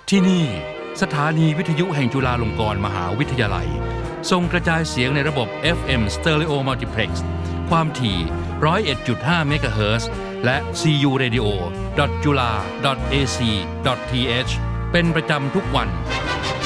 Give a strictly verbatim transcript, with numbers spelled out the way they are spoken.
ที่นี่สถานีวิทยุแห่งจุฬาลงกรณ์มหาวิทยาลัยส่งกระจายเสียงในระบบ เอฟ เอ็ม Stereo Multiplex ความถี่ หนึ่งศูนย์เอ็ดจุดห้า เมกะเฮิรตซ์ และ ซี ยู Radio ดอท จุฬา ดอท เอ ซี ดอท ที เอช เป็นประจำทุกวัน